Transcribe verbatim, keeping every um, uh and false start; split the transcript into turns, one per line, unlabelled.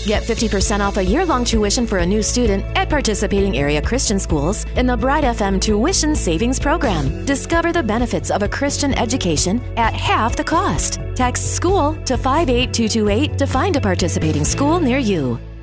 Get fifty percent off a year-long tuition for a new student at participating area Christian schools in the Bride F M Tuition Savings Program. Discover the benefits of a Christian education at half the cost. Text SCHOOL to five eight two two eight to find a participating school near you.